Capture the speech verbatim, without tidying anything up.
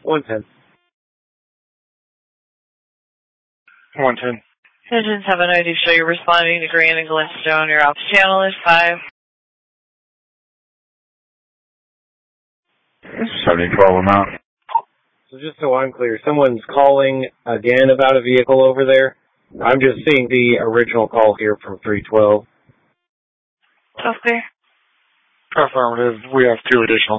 one ten. one ten. Engine seven ninety, show you're responding to Grand and Glenstone. Your ops channel is five. seventy twelve amount. So just so I'm clear, someone's calling again about a vehicle over there. I'm just seeing the original call here from three twelve. Okay. Affirmative. We have two additional